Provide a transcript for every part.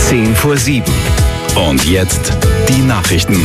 6:50. Und jetzt die Nachrichten.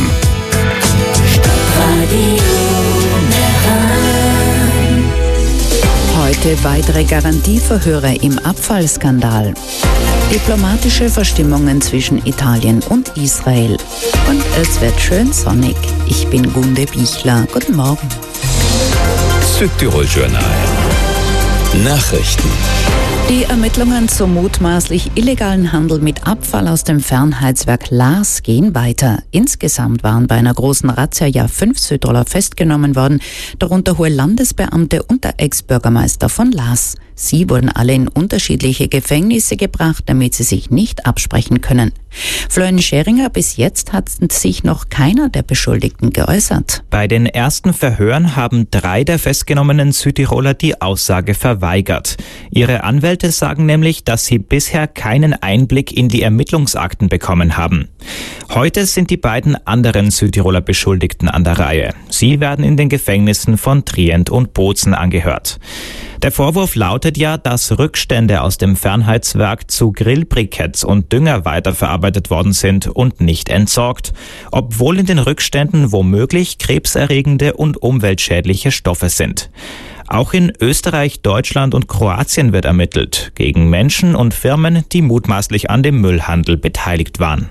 Heute weitere Garantieverhöre im Abfallskandal. Diplomatische Verstimmungen zwischen Italien und Israel. Und es wird schön sonnig. Ich bin Gunde Bichler. Guten Morgen. Südtirol-Journal. Nachrichten. Die Ermittlungen zum mutmaßlich illegalen Handel mit Abfall aus dem Fernheizwerk Laas gehen weiter. Insgesamt waren bei einer großen Razzia ja 5 Südtiroler festgenommen worden, darunter hohe Landesbeamte und der Ex-Bürgermeister von Laas. Sie wurden alle in unterschiedliche Gefängnisse gebracht, damit sie sich nicht absprechen können. Florian Scheringer, bis jetzt hat sich noch keiner der Beschuldigten geäußert. Bei den ersten Verhören haben 3 der festgenommenen Südtiroler die Aussage verweigert. Ihre Anwälte sagen nämlich, dass sie bisher keinen Einblick in die Ermittlungsakten bekommen haben. Heute sind die beiden anderen Südtiroler Beschuldigten an der Reihe. Sie werden in den Gefängnissen von Trient und Bozen angehört. Der Vorwurf lautet ja, dass Rückstände aus dem Fernheizwerk zu Grillbriketts und Dünger weiterverarbeitet worden sind und nicht entsorgt, obwohl in den Rückständen womöglich krebserregende und umweltschädliche Stoffe sind. Auch in Österreich, Deutschland und Kroatien wird ermittelt, gegen Menschen und Firmen, die mutmaßlich an dem Müllhandel beteiligt waren.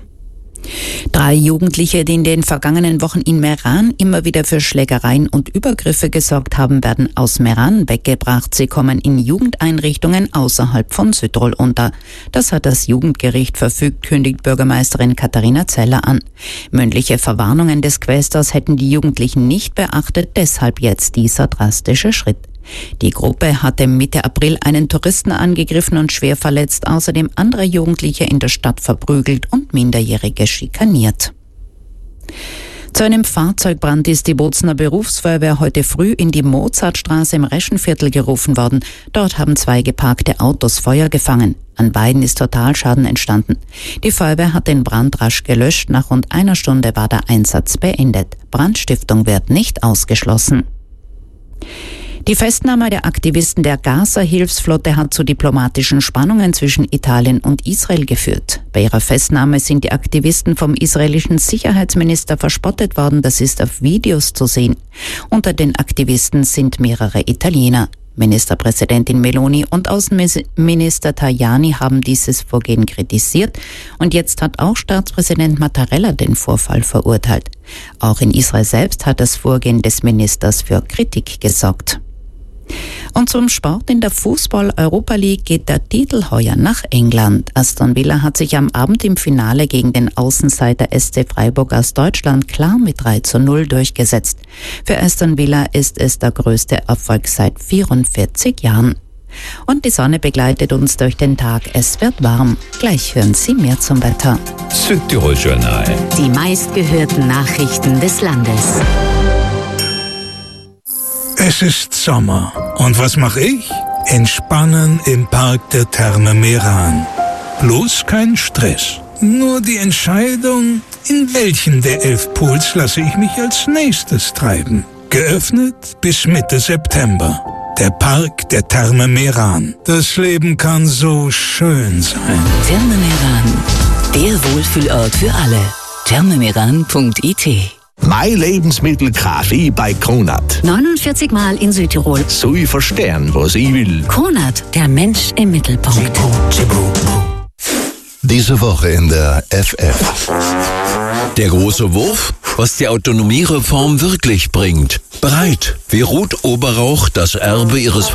3 Jugendliche, die in den vergangenen Wochen in Meran immer wieder für Schlägereien und Übergriffe gesorgt haben, werden aus Meran weggebracht. Sie kommen in Jugendeinrichtungen außerhalb von Südtirol unter. Das hat das Jugendgericht verfügt, kündigt Bürgermeisterin Katharina Zeller an. Mündliche Verwarnungen des Quästors hätten die Jugendlichen nicht beachtet, deshalb jetzt dieser drastische Schritt. Die Gruppe hatte Mitte April einen Touristen angegriffen und schwer verletzt, außerdem andere Jugendliche in der Stadt verprügelt und Minderjährige schikaniert. Zu einem Fahrzeugbrand ist die Bozener Berufsfeuerwehr heute früh in die Mozartstraße im Reschenviertel gerufen worden. Dort haben 2 geparkte Autos Feuer gefangen. An beiden ist Totalschaden entstanden. Die Feuerwehr hat den Brand rasch gelöscht. Nach rund einer Stunde war der Einsatz beendet. Brandstiftung wird nicht ausgeschlossen. Die Festnahme der Aktivisten der Gaza-Hilfsflotte hat zu diplomatischen Spannungen zwischen Italien und Israel geführt. Bei ihrer Festnahme sind die Aktivisten vom israelischen Sicherheitsminister verspottet worden. Das ist auf Videos zu sehen. Unter den Aktivisten sind mehrere Italiener. Ministerpräsidentin Meloni und Außenminister Tajani haben dieses Vorgehen kritisiert. Und jetzt hat auch Staatspräsident Mattarella den Vorfall verurteilt. Auch in Israel selbst hat das Vorgehen des Ministers für Kritik gesorgt. Und zum Sport: in der Fußball-Europa League geht der Titel heuer nach England. Aston Villa hat sich am Abend im Finale gegen den Außenseiter SC Freiburg aus Deutschland klar mit 3:0 durchgesetzt. Für Aston Villa ist es der größte Erfolg seit 44 Jahren. Und die Sonne begleitet uns durch den Tag. Es wird warm. Gleich hören Sie mehr zum Wetter. Südtirol-Journal. Die meistgehörten Nachrichten des Landes. Es ist Sommer. Und was mache ich? Entspannen im Park der Therme Meran. Bloß kein Stress. Nur die Entscheidung, in welchen der 11 Pools lasse ich mich als nächstes treiben. Geöffnet bis Mitte September. Der Park der Therme Meran. Das Leben kann so schön sein. Therme Meran, der Wohlfühlort für alle. thermemeran.it. Mein Lebensmittel Kaffee bei Kronat. 49 Mal in Südtirol. So ich verstehen, was ich will. Kronat, der Mensch im Mittelpunkt. Diese Woche in der FF. Der große Wurf, was die Autonomiereform wirklich bringt. Bereit, wie Ruth Oberrauch das Erbe ihres